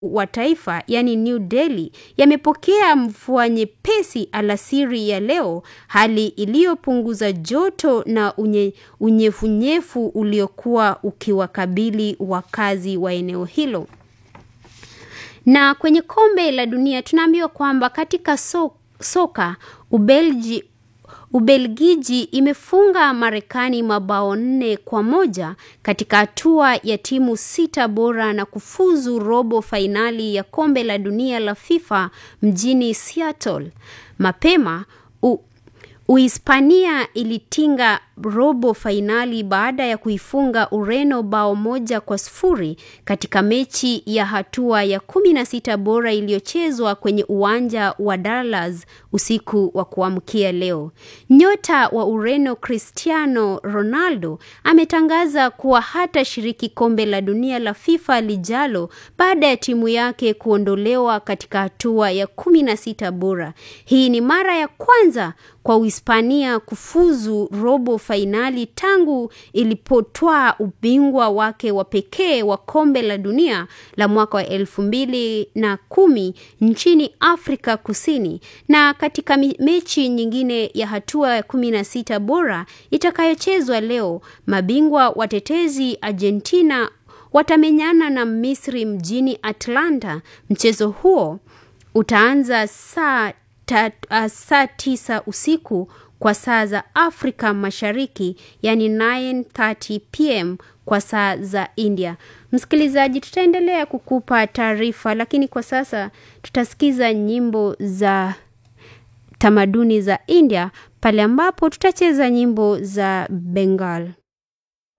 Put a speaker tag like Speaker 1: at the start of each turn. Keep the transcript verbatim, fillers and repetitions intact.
Speaker 1: wa taifa yani New Delhi yamepokea mvua nyepesi alasiri ya leo, hali iliyopunguza joto na unye, unyevunyevu uliokuwa ukiwakabili wakazi wa eneo hilo. Na kwenye kombe la dunia tunaambiwa kwamba katika so, soka Ubelgi Ubelgiji imefunga Marekani mabao nne kwa moja katika hatua ya timu sita bora na kufuzu robo fainali ya kombe la dunia la FIFA mjini Seattle. Mapema u Uhispania ilitinga robo fainali baada ya kuifunga Ureno bao moja kwa sifuri katika mechi ya hatua ya kumi na sita bora iliyochezwa kwenye uwanja wa Dallas usiku wa kuamkia leo. Nyota wa Ureno Cristiano Ronaldo ametangaza kuwa hata shiriki kombe la dunia la FIFA lijalo baada ya timu yake kuondolewa katika hatua ya kumi na sita bora. Hii ni mara ya kwanza kwa Uhispania kufuzu robo fainali tangu ilipotwaa ubingwa wake wa pekee wa kombe la dunia la mwaka wa elfu mbili na kumi nchini Afrika Kusini. Na katika mechi nyingine ya hatua ya kumi na sita bora itakayochezwa leo, mabingwa watetezi Argentina watamenyana na Misri mjini Atlanta. Mchezo huo utaanza saa uh, saa tisa usiku kwa saa za Afrika Mashariki, yani nine thirty p m kwa saa za India. Msikilizaji, tutaendelea kukupa taarifa, lakini kwa sasa tutasikiza nyimbo za tamaduni za India pale ambapo tutacheza nyimbo za Bengal.